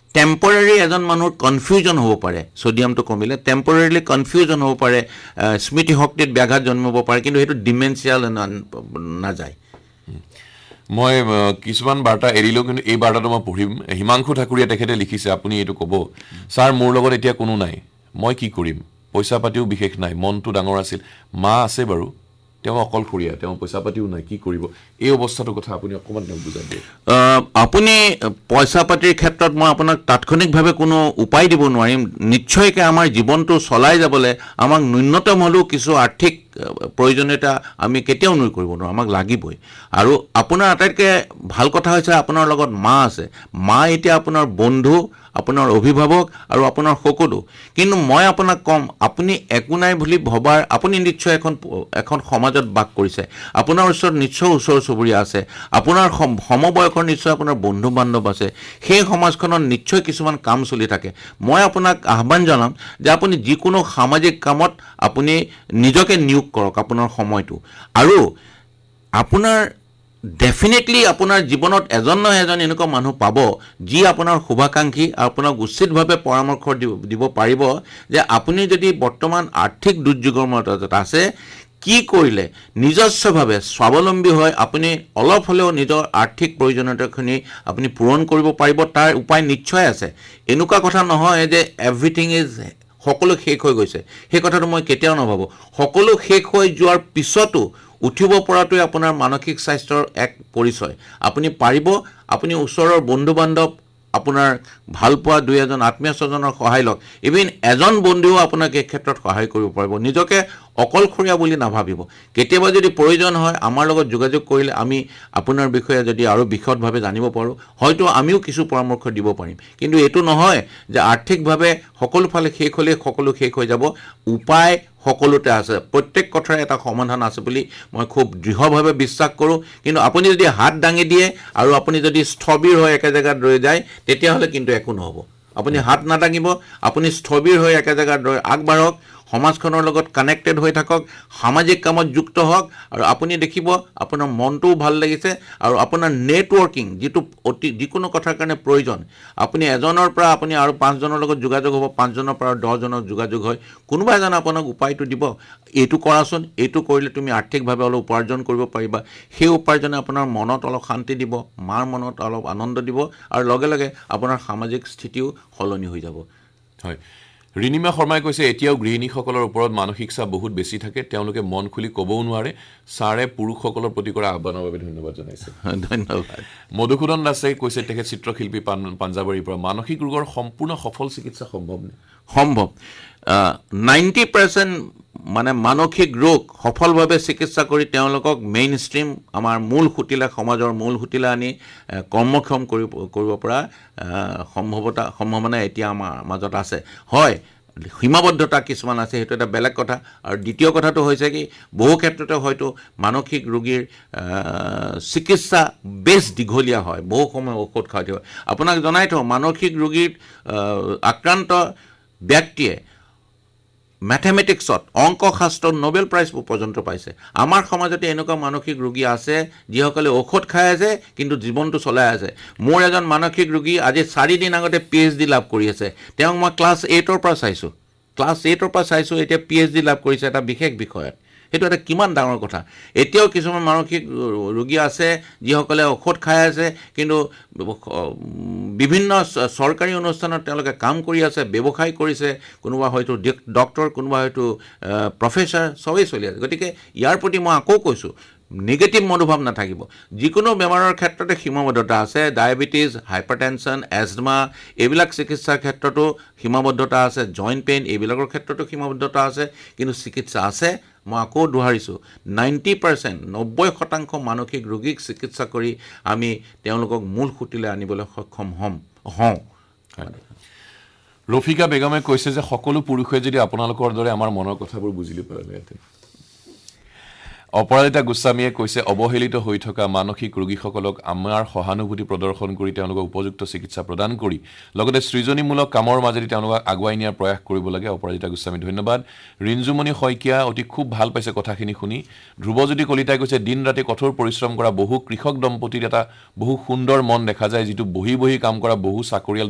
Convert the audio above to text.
temporary এজন মানুহৰ confusion হ'ব পাৰে সোডিয়ামটো কমিলে টেম্পৰাৰীলি কনফিউজন হ'ব পাৰে স্মৃতি শক্তিত ব্যাঘাত জন্মাব পাৰে কিন্তু সেইটো ডিমেনচিয়াল নাযায় মই কিছুমান বাৰ্তা এৰিলো কিন্তু এই বাৰ্তাটো মই পঢ়িম হিমাংশু ঠাকুৰীয়া তেখেতে লিখিছে আপুনি এইটো ক'ব ছাৰ মোৰ লগত এতিয়া কোনো নাই মই কি কৰিম পইচা পাতিও বিশেষ নাই মনটো ডাঙৰ আছিল মা আছে বাৰু তেওঁ অকলশৰীয়া তেওঁ পইচা পাতিও নাই কি কৰিব এই অৱস্থাটোৰ কথা আপুনি অকমান বুজাই দিয়ক আপুনি পইচা পাতিৰ ক্ষেত্ৰত মই আপোনাক তাৎক্ষণিকভাৱে কোনো উপায় দিব নোৱাৰিম নিশ্চয়কৈ আমাৰ জীৱনটো চলাই যাবলৈ আমাক ন্যূনতম হ'লেও কিছু আৰ্থিক প্ৰয়োজনীয়তা আমি কেতিয়াও নুই কৰিব নোৱাৰোঁ আমাক লাগিবই আৰু আপোনাৰ আটাইতকৈ ভাল কথা হৈছে আপোনাৰ লগত মা আছে মা এতিয়া আপোনাৰ বন্ধু আপোনাৰ অভিভাৱক আৰু আপোনাৰ সকলো কিন্তু মই আপোনাক কম আপুনি একো নাই বুলি ভবাৰ আপুনি নিশ্চয় এখন সমাজত বাস কৰিছে আপোনাৰ ওচৰত নিশ্চয় ওচৰ চুবুৰীয়া আছে আপোনাৰ সমবয়সৰ নিশ্চয় আপোনাৰ বন্ধু বান্ধৱ আছে সেই সমাজখনত নিশ্চয় কিছুমান কাম চলি থাকে মই আপোনাক আহ্বান জনাম যে আপুনি যিকোনো সামাজিক কামত আপুনি নিজকে নিয়োগ কৰক আপোনাৰ সময়টো আৰু আপোনাৰ ডেফিনেটলি আপোনাৰ জীৱনত এজন নহয় এজন এনেকুৱা মানুহ পাব যি আপোনাৰ শুভাকাংক্ষী আপোনাক উচিতভাৱে পৰামৰ্শ দিব পাৰিব যে আপুনি যদি বৰ্তমান আৰ্থিক দুৰ্যোগৰ মাজত আছে কি কৰিলে নিজস্বভাৱে স্বাৱলম্বী হৈ আপুনি অলপ হ'লেও নিজৰ আৰ্থিক প্ৰয়োজনীয়তাখিনি আপুনি পূৰণ কৰিব পাৰিব তাৰ উপায় নিশ্চয় আছে এনেকুৱা কথা নহয় যে এভৰিথিং ইজ সকলো শেষ হৈ গৈছে সেই কথাটো মই কেতিয়াও নাভাবোঁ সকলো শেষ হৈ যোৱাৰ পিছতো উঠিব পৰাটোৱে আপোনাৰ মানসিক স্বাস্থ্যৰ এক পৰিচয় আপুনি পাৰিব আপুনি ওচৰৰ বন্ধু বান্ধৱ আপোনাৰ ভালপোৱা দুই এজন আত্মীয় স্বজনৰ সহায় লওক ইভিন এজন বন্ধুও আপোনাক এই ক্ষেত্ৰত সহায় কৰিব পাৰিব নিজকে অকলশৰীয়া বুলি নাভাবিব কেতিয়াবা যদি প্ৰয়োজন হয় আমাৰ লগত যোগাযোগ কৰিলে আমি আপোনাৰ বিষয়ে যদি আৰু বিশদভাৱে জানিব পাৰোঁ হয়তো আমিও কিছু পৰামৰ্শ দিব পাৰিম কিন্তু এইটো নহয় যে আৰ্থিকভাৱে সকলো ফালে শেষ হ'লে সকলো শেষ হৈ যাব উপায় সকলোতে আছে প্ৰত্যেক কথাৰ এটা সমাধান আছে বুলি মই খুব দৃঢ়ভাৱে বিশ্বাস কৰোঁ কিন্তু আপুনি যদি হাত দাঙি দিয়ে আৰু আপুনি যদি স্থবিৰ হৈ একে জেগাত ৰৈ যায় তেতিয়াহ'লে কিন্তু একো নহ'ব আপুনি হাত নাদাঙিব আপুনি স্থবিৰ হৈ একে জেগাত ৰৈ আগবাঢ়ক সমাজখনৰ লগত কানেক্টেড হৈ থাকক সামাজিক কামত যুক্ত হওক আৰু আপুনি দেখিব আপোনাৰ মনটোও ভাল লাগিছে আৰু আপোনাৰ নেটৱৰ্কিং যিটো অতি যিকোনো কথাৰ কাৰণে প্ৰয়োজন আপুনি এজনৰ পৰা আপুনি আৰু 5 জনৰ লগত যোগাযোগ হ'ব 5 জনৰ পৰা 10 জনৰ যোগাযোগ হয় কোনোবা এজন আপোনাক উপায়টো দিব এইটো কৰাচোন এইটো কৰিলে তুমি আৰ্থিকভাৱে অলপ উপাৰ্জন কৰিব পাৰিবা সেই উপাৰ্জনে আপোনাৰ মনত অলপ শান্তি দিব মাৰ মনত অলপ আনন্দ দিব আৰু লগে লগে আপোনাৰ সামাজিক স্থিতিও সলনি হৈ যাব হয় ৰিনিমা শৰ্মাই কৈছে এতিয়াও গৃহিণীসকলৰ ওপৰত মানসিক চাপ বহুত বেছি থাকে তেওঁলোকে মন খুলি ক'বও নোৱাৰে ছাৰে পুৰুষসকলৰ প্ৰতি কৰা আহ্বানৰ বাবে ধন্যবাদ জনাইছে ধন্যবাদ মধুসূদন দাসে কৈছে তেখেত চিত্ৰশিল্পী পাঞ্জাবাৰীৰ পৰা মানসিক ৰোগৰ সম্পূৰ্ণ সফল চিকিৎসা সম্ভৱ নে সম্ভৱ 90% মানে মানসিক ৰোগ সফলভাৱে চিকিৎসা কৰি তেওঁলোকক মেইন ষ্ট্ৰীম আমাৰ মূল সুতিলা সমাজৰ মূল সুতিলা আনি কৰ্মক্ষম কৰিব পৰা সম্ভাৱনা এতিয়া আমাৰ মাজত আছে হয় সীমাবদ্ধতা কিছুমান আছে সেইটো এটা বেলেগ কথা আৰু দ্বিতীয় কথাটো হৈছে কি বহু ক্ষেত্ৰতে হয়তো মানসিক ৰোগীৰ চিকিৎসা বেছ দীঘলীয়া হয় বহু সময় ঔষধ খাওঁতে হয় আপোনাক জনাই থওঁ মানসিক ৰোগীৰ আক্ৰান্ত ব্যক্তিয়ে মেথমেটিক্সত অংক শাস্ত্ৰত নোবেল প্ৰাইজ পৰ্যন্ত পাইছে আমাৰ সমাজতে এনেকুৱা মানসিক ৰোগী আছে যিসকলে ঔষধ খাই আছে কিন্তু জীৱনটো চলাই আছে মোৰ এজন মানসিক ৰোগী আজি 4 দিন আগতে PhD লাভ কৰি আছে তেওঁক মই ক্লাছ 8ৰ পৰা চাইছোঁ এতিয়া PhD লাভ কৰিছে এটা বিশেষ বিষয়ত সেইটো এটা কিমান ডাঙৰ কথা এতিয়াও কিছুমান মানসিক ৰোগী আছে যিসকলে ঔষধ খাই আছে কিন্তু বিভিন্ন চৰকাৰী অনুষ্ঠানত তেওঁলোকে কাম কৰি আছে ব্যৱসায় কৰিছে কোনোবা হয়তো ডক্টৰ কোনোবা হয়তো প্ৰফেছৰ সবেই চলি আছে গতিকে ইয়াৰ প্ৰতি মই আকৌ কৈছোঁ নেগেটিভ মনোভাৱ নাথাকিব যিকোনো বেমাৰৰ ক্ষেত্ৰতে সীমাবদ্ধতা আছে ডায়েবেটিছ হাইপাৰটেনশ্যন এজমা এইবিলাক চিকিৎসাৰ ক্ষেত্ৰতো সীমাবদ্ধতা আছে জইণ্ট পেইন এইবিলাকৰ ক্ষেত্ৰতো সীমাবদ্ধতা আছে কিন্তু চিকিৎসা আছে মই আকৌ দোহাৰিছোঁ 90% মানসিক ৰোগীক চিকিৎসা কৰি আমি তেওঁলোকক মূল সুতিলৈ আনিবলৈ সক্ষম হওঁ ৰফিকা বেগমে কৈছে যে সকলো পুৰুষে যদি আপোনালোকৰ দৰে আমাৰ মনৰ কথাবোৰ বুজিলি পালেহেঁতেন অপৰাজিতা গোস্বামীয়ে কৈছে অৱহেলিত হৈ থকা মানসিক ৰোগীসকলক আমাৰ সহানুভূতি প্ৰদৰ্শন কৰি তেওঁলোকক উপযুক্ত চিকিৎসা প্ৰদান কৰি লগতে সৃজনীমূলক কামৰ মাজেদি তেওঁলোকক আগুৱাই নিয়াৰ প্ৰয়াস কৰিব লাগে অপৰাজিতা গোস্বামী ধন্যবাদ ৰিঞ্জুমণি শইকীয়া অতি খুব ভাল পাইছে কথাখিনি শুনি ধ্ৰুৱজ্যোতি কলিতাই কৈছে দিন ৰাতি কঠোৰ পৰিশ্ৰম কৰা বহু কৃষক দম্পতীৰ এটা বহু সুন্দৰ মন দেখা যায় যিটো বহি কাম কৰা বহু চাকৰিয়াল